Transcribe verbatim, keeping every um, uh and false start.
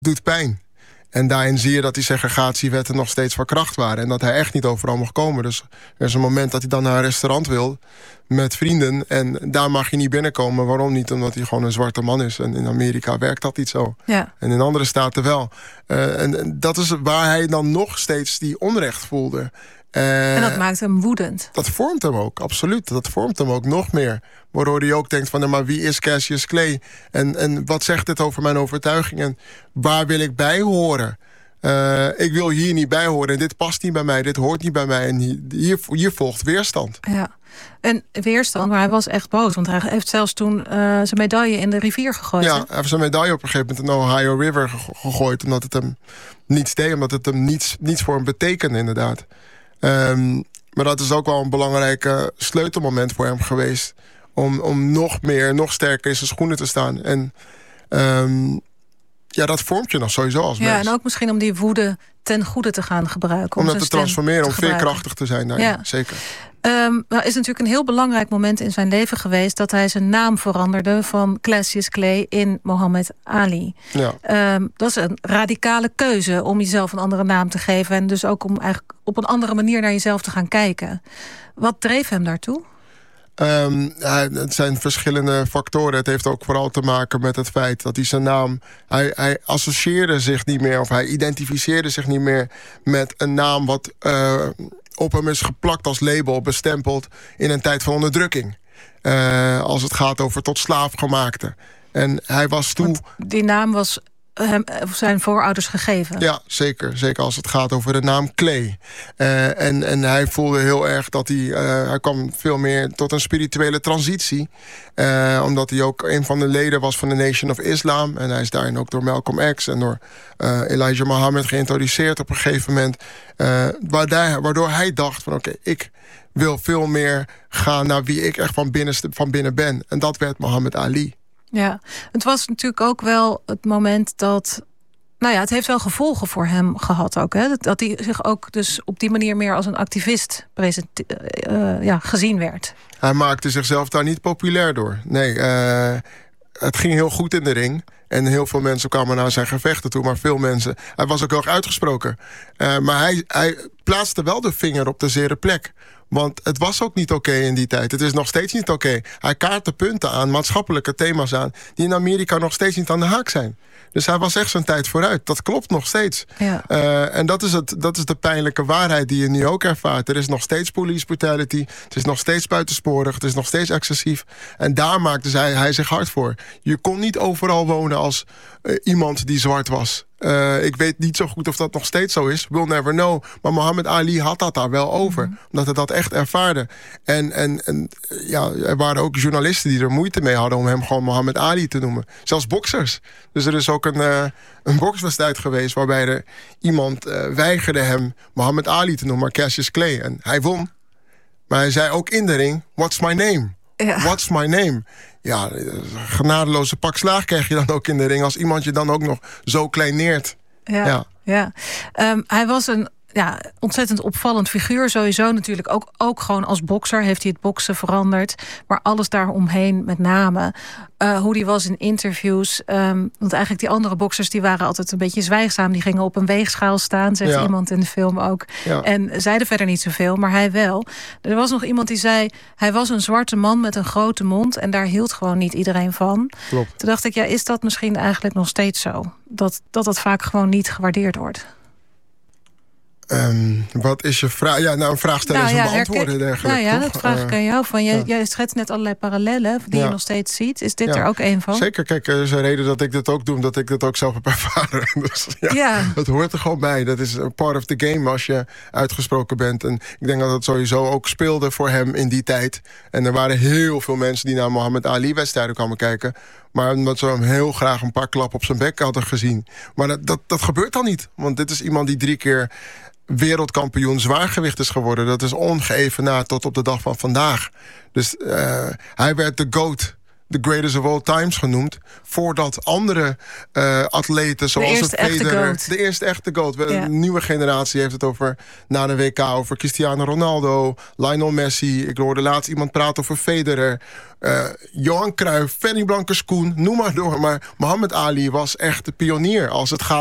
doet pijn. En daarin zie je dat die segregatiewetten nog steeds van kracht waren. En dat hij echt niet overal mocht komen. Dus er is een moment dat hij dan naar een restaurant wil met vrienden. En daar mag je niet binnenkomen. Waarom niet? Omdat hij gewoon een zwarte man is. En in Amerika werkt dat niet zo. Ja. En in andere staten wel. Uh, en, en dat is waar hij dan nog steeds die onrecht voelde. Uh, en dat maakt hem woedend. Dat vormt hem ook, absoluut. Dat vormt hem ook nog meer. Waardoor hij ook denkt van, nou, maar wie is Cassius Clay? En, en wat zegt dit over mijn overtuigingen? Waar wil ik bij horen? Uh, ik wil hier niet bij horen. Dit past niet bij mij, dit hoort niet bij mij. En hier, hier volgt weerstand. Ja. En weerstand, maar hij was echt boos. Want hij heeft zelfs toen uh, zijn medaille in de rivier gegooid. Ja, hè? hij heeft zijn medaille op een gegeven moment in de Ohio River gegooid. Omdat het hem niets deed, omdat het hem niets, niets voor hem betekende, inderdaad. Um, maar dat is ook wel een belangrijk uh, sleutelmoment voor hem geweest. Om, om nog meer, nog sterker in zijn schoenen te staan. En um, ja, dat vormt je nog sowieso als mens. Ja, en ook misschien om die woede ten goede te gaan gebruiken. Om, om dat te transformeren, te om veerkrachtig te zijn. Daarin. Ja. Zeker. Um, nou is natuurlijk een heel belangrijk moment in zijn leven geweest dat hij zijn naam veranderde van Cassius Clay in Muhammad Ali. Ja. Um, dat is een radicale keuze om jezelf een andere naam te geven en dus ook om eigenlijk op een andere manier naar jezelf te gaan kijken. Wat dreef hem daartoe? Um, hij, het zijn verschillende factoren. Het heeft ook vooral te maken met het feit dat hij zijn naam... Hij, hij associeerde zich niet meer, of hij identificeerde zich niet meer met een naam wat uh, op hem is geplakt als label, bestempeld in een tijd van onderdrukking. Uh, als het gaat over tot slaafgemaakte. En hij was toen... Want die naam was hem, zijn voorouders gegeven. Ja, zeker. Zeker als het gaat over de naam Clay. Uh, en, en hij voelde heel erg dat hij... Uh, hij kwam veel meer tot een spirituele transitie. Uh, omdat hij ook een van de leden was van de Nation of Islam. En hij is daarin ook door Malcolm X en door uh, Elijah Muhammad geïntroduceerd op een gegeven moment. Uh, waardoor, waardoor hij dacht van oké, okay, ik wil veel meer gaan naar wie ik echt van, binnenste, van binnen ben. En dat werd Muhammad Ali. Ja, het was natuurlijk ook wel het moment dat... Nou ja, het heeft wel gevolgen voor hem gehad ook. Hè? Dat, dat hij zich ook dus op die manier meer als een activist presente- uh, ja, gezien werd. Hij maakte zichzelf daar niet populair door. Nee, uh, het ging heel goed in de ring. En heel veel mensen kwamen naar zijn gevechten toe. Maar veel mensen... Hij was ook heel erg uitgesproken. Uh, maar hij, hij plaatste wel de vinger op de zere plek. Want het was ook niet oké okay in die tijd. Het is nog steeds niet oké. Okay. Hij kaartte punten aan, maatschappelijke thema's aan... die in Amerika nog steeds niet aan de haak zijn. Dus hij was echt zijn tijd vooruit. Dat klopt nog steeds. Ja. Uh, en dat is, het, dat is de pijnlijke waarheid die je nu ook ervaart. Er is nog steeds police brutality. Het is nog steeds buitensporig. Het is nog steeds excessief. En daar maakte hij, hij zich hard voor. Je kon niet overal wonen als uh, iemand die zwart was. Uh, ik weet niet zo goed of dat nog steeds zo is. We'll never know. Maar Muhammad Ali had dat daar wel over. Mm-hmm. Omdat hij dat echt ervaarde. En, en, en ja, er waren ook journalisten die er moeite mee hadden... om hem gewoon Muhammad Ali te noemen. Zelfs boksers. Dus er is ook een, uh, een bokswedstrijd geweest... waarbij er iemand uh, weigerde hem Muhammad Ali te noemen... maar Cassius Clay. En hij won. Maar hij zei ook in de ring... What's my name? Ja. What's my name? Ja, genadeloze pak slaag krijg je dan ook in de ring... als iemand je dan ook nog zo kleineert. Ja, ja. ja. Um, hij was een ja, ontzettend opvallend figuur. Sowieso natuurlijk ook, ook gewoon als bokser heeft hij het boksen veranderd. Maar alles daaromheen met name. Uh, hoe die was in interviews. Um, want eigenlijk die andere boksers die waren altijd een beetje zwijgzaam. Die gingen op een weegschaal staan, zegt ja. iemand in de film ook. Ja. En zeiden verder niet zoveel, maar hij wel. Er was nog iemand die zei... hij was een zwarte man met een grote mond... en daar hield gewoon niet iedereen van. Klopt. Toen dacht ik, ja, is dat misschien eigenlijk nog steeds zo? Dat dat, dat vaak gewoon niet gewaardeerd wordt. Um, wat is je vraag? Ja, nou, een vraag stellen nou, is ja, een beantwoorden herken... dergelijke. Nou ja, toch? dat vraag ik aan jou. Van, jij, ja. jij schetst net allerlei parallellen die ja. je nog steeds ziet. Is dit ja. er ook een van? Zeker, kijk, er is een reden dat ik dit ook doe... omdat ik dit ook zelf heb ervaren. Dus ja, ja. het hoort er gewoon bij. Dat is een part of the game als je uitgesproken bent. En ik denk dat het sowieso ook speelde voor hem in die tijd. En er waren heel veel mensen die naar Muhammad Ali-wedstrijden kwamen kijken... maar omdat ze hem heel graag een paar klappen op zijn bek hadden gezien. Maar dat, dat, dat gebeurt dan niet. Want dit is iemand die drie keer... wereldkampioen zwaargewicht is geworden. Dat is ongeëvenaard tot op de dag van vandaag. Dus uh, hij werd de GOAT. de greatest of all times genoemd. Voordat andere uh, atleten zoals de een Federer... goat. De eerste echte goat. Ja. Ja. De nieuwe generatie heeft het over na de W K over Cristiano Ronaldo, Lionel Messi. Ik hoorde laatst iemand praten over Federer. Uh, Johan Cruijff, Fanny Blankers-Koen, noem maar door. Maar Muhammad Ali was echt de pionier als het gaat